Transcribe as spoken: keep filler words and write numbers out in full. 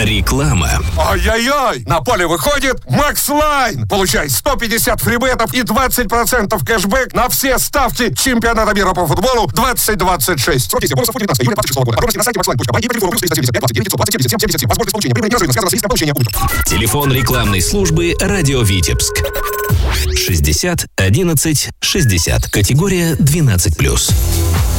Реклама. Ай-яй-яй! На поле выходит Макс Лайн. Получай сто пятьдесят фрибетов и двадцать процентов кэшбэк на все ставки чемпионата мира по футболу двадцать двадцать шесть. Сроки действия бонусов девятнадцатого июля двадцать шестого года. Подробности на сайте макслайн точка бай и по телефону плюс триста семьдесят пять двадцать девять девятьсот двадцать семьдесят семь семьдесят семь семьдесят семь. Возможность получения прибыли неразрывно связана с риском получения убытков. Телефон рекламной службы «Радио Витебск». шестьдесят одиннадцать шестьдесят. Категория двенадцать плюс.